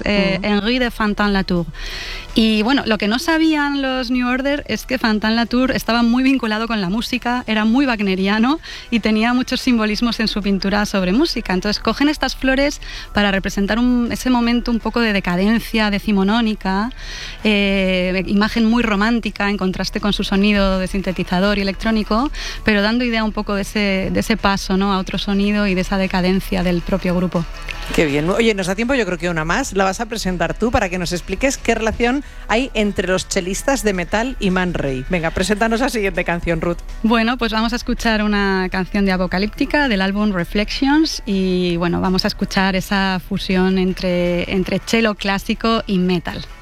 es Henri de Fantin-Latour. Y bueno, lo que no sabían los New Order es que Fantin-Latour estaba muy vinculado con la música, era muy wagneriano y tenía muchos simbolismos en su pintura sobre música. Entonces cogen estas flores para representar ese momento un poco de decadencia decimonónica, imagen muy romántica en contraste con su sonido de sintetizador y electrónico, pero dando idea un poco de ese paso, ¿no?, a otro sonido y de esa decadencia del propio grupo. Qué bien. Oye, nos da tiempo, yo creo que una más. La vas a presentar tú para que nos expliques qué relación hay entre los chelistas de metal y Man Ray. Venga, preséntanos la siguiente canción, Ruth. Bueno, pues vamos a escuchar una canción de Apocalíptica del álbum Reflections y bueno, vamos a escuchar esa fusión entre cello clásico y metal.